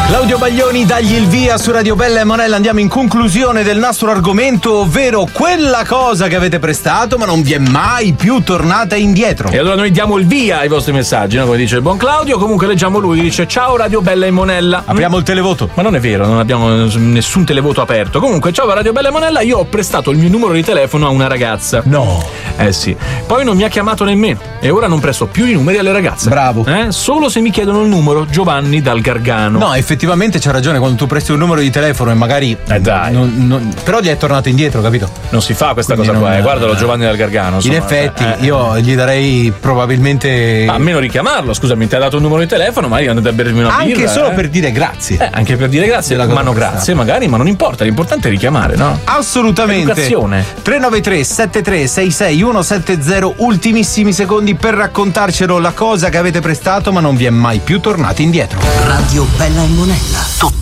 Claudio Baglioni, dagli il via su Radio Bella e Monella. Andiamo in conclusione del nostro argomento, ovvero quella cosa che avete prestato ma non vi è mai più tornata indietro. E allora noi diamo il via ai vostri messaggi, no? Come dice il buon Claudio. Comunque leggiamo lui che dice: ciao Radio Bella e Monella. Apriamo il televoto. Ma non è vero, non abbiamo nessun televoto aperto. Comunque, ciao Radio Bella e Monella, io ho prestato il mio numero di telefono a una ragazza. No. Sì. Poi non mi ha chiamato nemmeno e ora non presto più i numeri alle ragazze. Bravo. Solo se mi chiedono il numero. Giovanni dal Gargano. No, effettivamente c'ha ragione, quando tu presti un numero di telefono e magari dai. Però gli è tornato indietro, capito? Non si fa questa Quindi cosa qua, guardalo Giovanni dal Gargano. In effetti io gli darei probabilmente almeno richiamarlo, scusami, ti ha dato un numero di telefono, magari andate a bermi una birra. Anche solo per dire grazie. Anche per dire grazie, ma no grazie magari, ma non importa, l'importante è richiamare, no? Assolutamente. Educazione. 393 73 66 170, ultimissimi secondi per raccontarcelo, la cosa che avete prestato ma non vi è mai più tornati indietro. Radio Bella e Monella.